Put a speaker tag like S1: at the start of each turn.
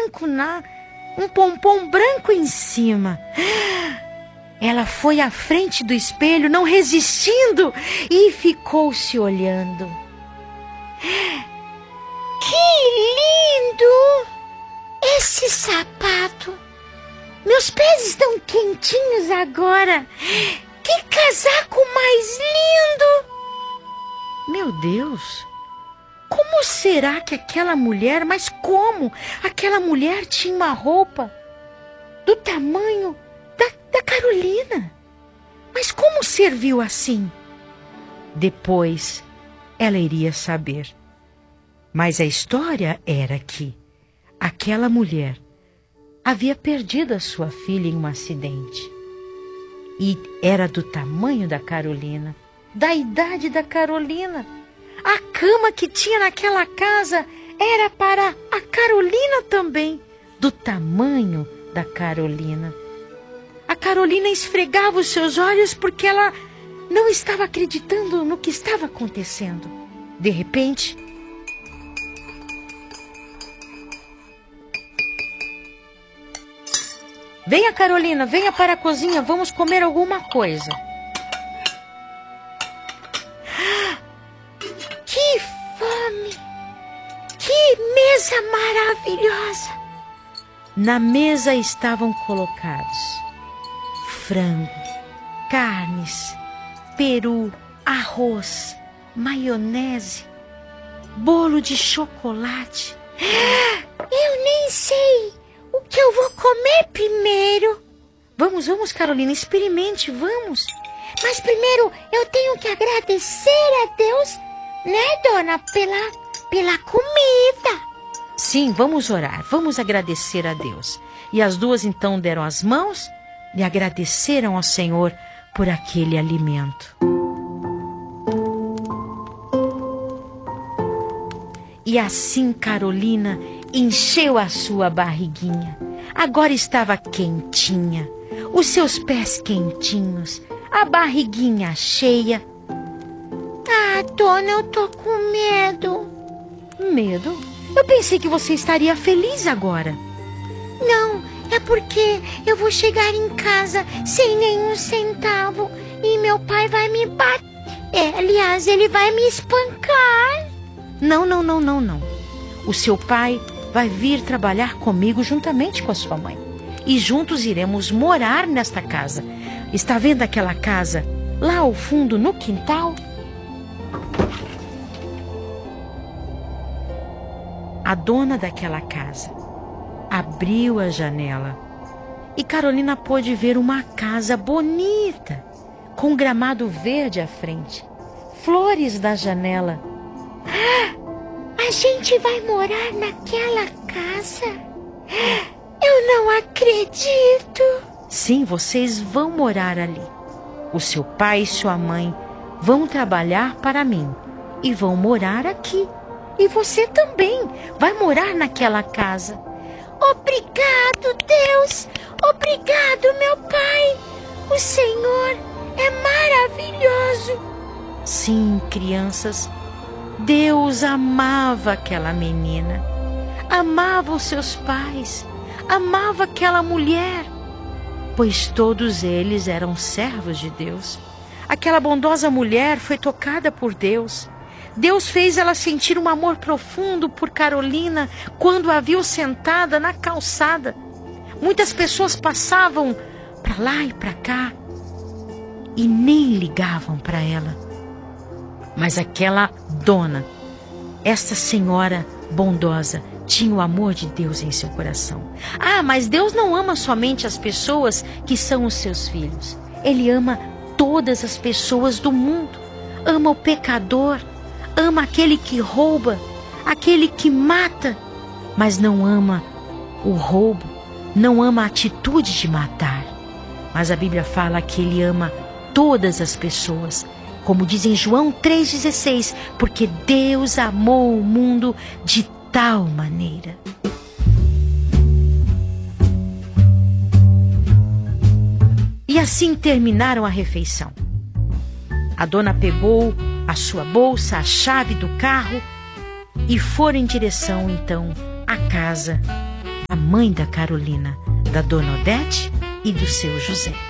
S1: um pompom branco em cima. Ela foi à frente do espelho, não resistindo, e ficou se olhando. Que lindo! Esse sapato! Meus pés estão quentinhos agora! Que casaco mais lindo! Meu Deus! Como será que aquela mulher, mas como? Aquela mulher tinha uma roupa do tamanho da Carolina. Mas como serviu assim? Depois ela iria saber. Mas a história era que aquela mulher havia perdido a sua filha em um acidente. E era do tamanho da Carolina, da idade da Carolina. A cama que tinha naquela casa era para a Carolina também, do tamanho da Carolina. A Carolina esfregava os seus olhos porque ela não estava acreditando no que estava acontecendo. De repente, venha, Carolina, venha para a cozinha, vamos comer alguma coisa. Que fome! Que mesa maravilhosa! Na mesa estavam colocados frango, carnes, peru, arroz, maionese, bolo de chocolate. Eu nem sei o que eu vou comer primeiro. Vamos, Carolina, experimente, vamos. Mas primeiro eu tenho que agradecer a Deus, né, dona, pela comida. Sim, vamos orar, vamos agradecer a Deus. E as duas então deram as mãos e agradeceram ao Senhor por aquele alimento. E assim Carolina encheu a sua barriguinha. Agora estava quentinha, os seus pés quentinhos, a barriguinha cheia. Ah, dona, eu tô com medo. Medo? Eu pensei que você estaria feliz agora. Não, é porque eu vou chegar em casa sem nenhum centavo e meu pai vai me bater. Aliás, ele vai me espancar. Não. O seu pai vai vir trabalhar comigo juntamente com a sua mãe. E juntos iremos morar nesta casa. Está vendo aquela casa lá ao fundo no quintal? A dona daquela casa abriu a janela e Carolina pôde ver uma casa bonita, com gramado verde à frente, flores na janela. A gente vai morar naquela casa? Eu não acredito. Sim, vocês vão morar ali. O seu pai e sua mãe vão trabalhar para mim e vão morar aqui. E você também vai morar naquela casa. Obrigado, Deus! Obrigado, meu pai! O Senhor é maravilhoso! Sim, crianças, Deus amava aquela menina, amava os seus pais, amava aquela mulher, pois todos eles eram servos de Deus. Aquela bondosa mulher foi tocada por Deus. Deus fez ela sentir um amor profundo por Carolina quando a viu sentada na calçada. Muitas pessoas passavam para lá e para cá e nem ligavam para ela. Mas aquela dona, essa senhora bondosa, tinha o amor de Deus em seu coração. Ah, mas Deus não ama somente as pessoas que são os seus filhos. Ele ama todas as pessoas do mundo. Ama o pecador, ama aquele que rouba, aquele que mata, mas não ama o roubo, não ama a atitude de matar. Mas a Bíblia fala que Ele ama todas as pessoas, como diz em João 3,16, porque Deus amou o mundo de tal maneira. E assim terminaram a refeição. A dona pegou a sua bolsa, a chave do carro e foram em direção, então, à casa a mãe da Carolina, da dona Odete e do seu José.